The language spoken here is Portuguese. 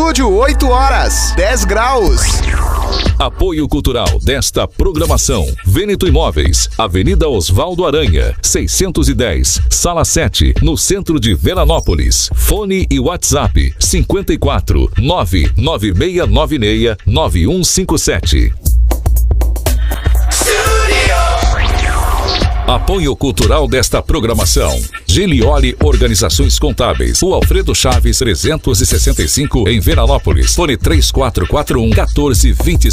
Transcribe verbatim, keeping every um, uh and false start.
estúdio, oito horas, dez graus. Apoio cultural desta programação: Vêneto Imóveis, Avenida Osvaldo Aranha, seiscentos e dez, Sala sete, no centro de Veranópolis. Fone e WhatsApp cinquenta e quatro, nove nove seis nove seis, nove um cinco sete. Apoio cultural desta programação: Gilioli Organizações Contábeis, o Alfredo Chaves trezentos e sessenta e cinco, em Veranópolis. Fone três quatro quatro um, um quatro dois